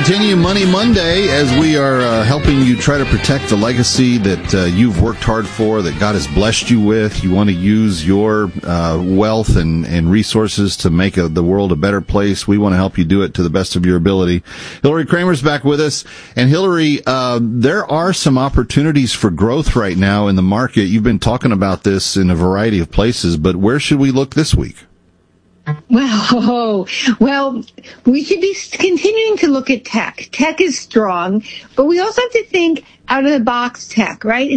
continue Money Monday as we are helping you try to protect the legacy that you've worked hard for, that God has blessed you with. You want to use your wealth and resources to make the world a better place. We want to help you do it to the best of your ability. Hillary Kramer's back with us. And Hillary, there are some opportunities for growth right now in the market. You've been talking about this in a variety of places, but where should we look this week? Well, we should be continuing to look at tech. Tech is strong, but we also have to think out of the box tech, right?